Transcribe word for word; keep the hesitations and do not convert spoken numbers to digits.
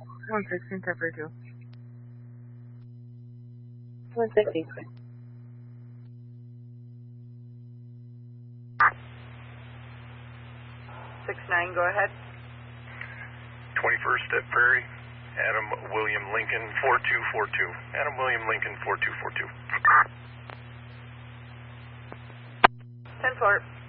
one sixteen, ten thirty-two. one sixteen. six nine, go ahead. twenty-first at Prairie, Adam William Lincoln, four two four two. Adam William Lincoln, four two four two. ten four.